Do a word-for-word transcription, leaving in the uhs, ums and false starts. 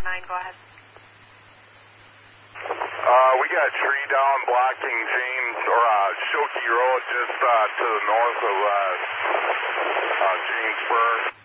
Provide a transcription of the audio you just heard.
nine, go ahead. Uh, we got a tree down blocking James, or uh, Shoki Road just uh, to the north of uh, uh, Jamesburg.